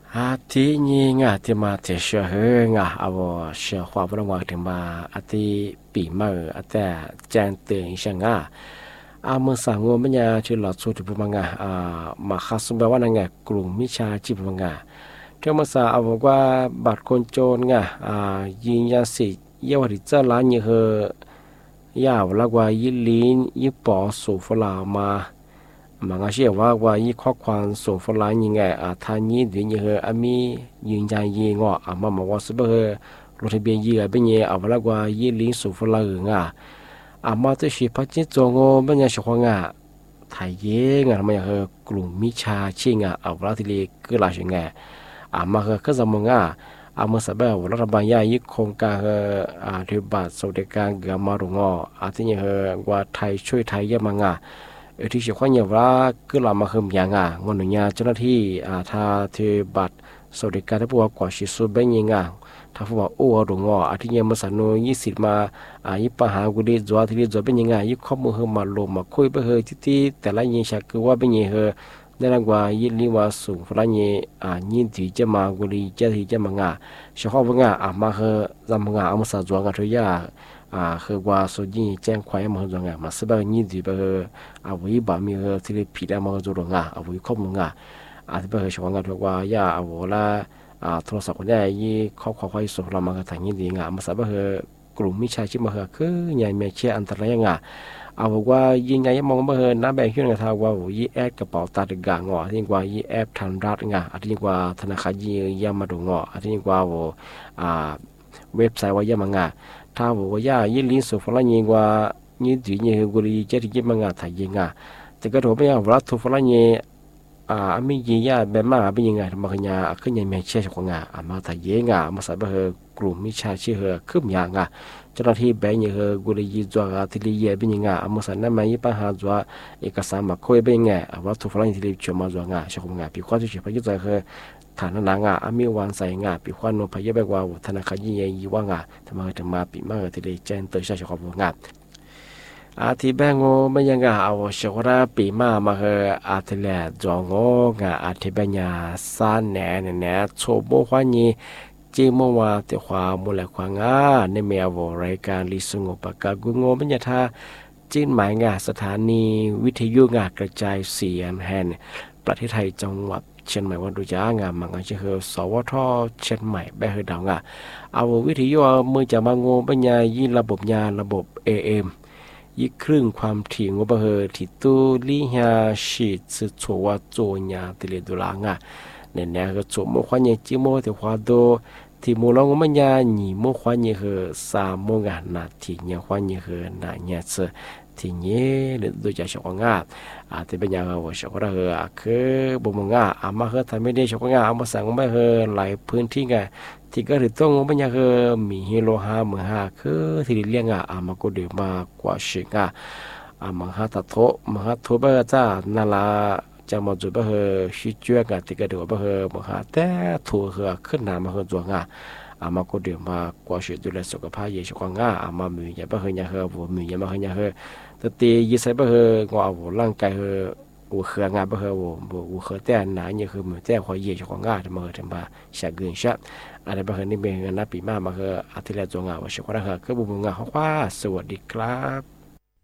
ที่นี่งาที่มาเที่ยวเฮงาเอาเชื่อความระวังถึงมาที่ปีเมื่อแต่แจ้งเตือนช่างเมื่อสั่งงมันยาที่หลอดสูตรปุ่มงามาคัสแบบว่านั่งไงกลุ่มมิชาชีพงาเที่ยวมาสาเอาบอกว่าบัตรคนโจรงายิงยาสิเยี่ยวที่เจ้าล้านยี่เฮยาวแล้วว่ายี่ลิ้นยี่ปอสูฟลามามังอาเชื่อว่ายี่ข้อความสูฟลายังไงทานยี่เดี๋ยวยี่เฮมียืนยันยี่งอมาว่าสุบเฮรถทะเบียนยี่เป็นยี่เอาแล้วว่ายี่ลิ้นสูฟลาเงามาตัวชีพัชจงโอเป็นยังชควงไทยเย่งมันยังกลุ่มมิชาชิงเอาแล้วที่เรียกลาชิงมาก็จะมองเมื่อสัปดาห์รัฐบาลยี่โครงการที่บัตรสวัสดิการเกือบมาลงที่ยังว่าไทยช่วยไทยเยอะมังที่เชื่อว่าเนี่ยว่าก็เรามาเพิ่มอย่างงอนหนุนยาเจ้าหน้าที่ถ้าที่บัตรสวัสดิการที่พวกกว่าชิสุเป็นยังถ้าพวกโอ้ลงที่ยังมาสนุน20มายี่ปัญหากุฎจวดที่จวดเป็นยังยี่ข้อมูลเพิ่มมาลงมาคุยไปเฮที่แต่ละยี่ชักคือว่าเป็นยังนั่นว่ายินลีว่าสูงฝรั่งยินที่จะมากุลีจะที่จะมชอบว่ามาเฮจำมาสะจวงทุยาคือว่าสุจิแจ้งความมาจวงมาสบายยินที่ไปวิบามีที่ผิดมาจวงวิข้อมูลที่ไปชอบทุกว่ายาละโทรศัพท์คนได้ยี่ข้อความส่งเรามาทางยินดีมาสบายกลุ่มมิชาชีพมาคือใหญ่เมเชียอันตรายบอกว่ายิงไงมองมาเห็นน้าแบ่งขึ้นกับทางว่ายี่แอดกระเป๋าตัดกางที่กว่ายี่แอดทันรัฐที่กว่าธนาคารยี่ยามาดูที่กว่าเว็บไซต์ว่ายี่มังถ้าบอกว่ายี่ลิ้นสุฟลังยี่กว่ายี่ดียี่กุลีเจที่ยี่มังถ่ายยิงแต่ก็ถือว่ารัฐทุฟลังยี่มียี่แบบมาเป็นยังไงทำไมขยันขึ้นยังไม่เชื่อของมาถ่ายยิงมาใส่เบอร์กลุ่มมิชาชีพขึ้นยังเจ้าหน้าที่แบงค์ยังกุลีจีจัวที่ลีเย่เป็นยังมุสันนั่นไม่ปัญหาจัวเอกสารมาคุยเป็นยังว่าทุกฝ่ายที่ลีชมาจัวชอบปีความที่เฉพาะยิ่งจะฐานนมีวันใส่ปีความโนพยาแบบว่าธนาคารยี่ยี่ว่าทำไมถึงมาปีมากที่ลีแจ้งเตือนชอบที่แบงก์ไม่ยังชกระปีมาที่แหล่จงที่แบงก์สานแหน่โชว์บุควันนี้จีมว่าแต่ความมูลค่าในเมียวรายการลิสงบปากากุงบัญญัติจีนหมายสถานีวิทยุกระจายเสียงแห่งประเทศไทยจังหวัดเชียงใหม่วันดุจมังจะสวทเชียงใหม่แบบดาววิทยุมือจะมางบัญญัติยี่ระบบ AM ยี่ครึ่งความถี่งบที่ตู้ลิฮาชิดสุดว่าโจญาติเลดุลเนี่ยก็จมขวัญจิโมแต่ขวาโดที่มูลงมันยาหนีโมขวัญสามโมงนาทีเนี่ยขวัญนาเนี่ยเสที่เนี่ยโดยจะชกที่เป็นอย่างว่าชกคือบุมมาทำไม่ได้ชกมาสั่งไม่หลายพื้นที่ที่ก็ถือต้องมันมีฮิโรฮาเมืองคือที่เลี้ยงมาก็เดือมากว่าชิงมังฮาตะโตมังฮาโตเบอร์จ้านาลาจะมาจุดชิจวที่ก็เดือมังฮาแต่ทัวขึ้นมาจวงมาก็เดือมากว่าชิดูแลสุขภาพเยชกมามืออย่าวัวมืออย่าแต่ตียิ่งใส่งอร่างกายวัววัวแต่หนามือแต่คอยเยชกทำมาชาเกินชัดอะไรนี่เป็นนับปีมาอาทิตย์ละจงว่าชกคือบุญเขาว่าสวัสดีครับ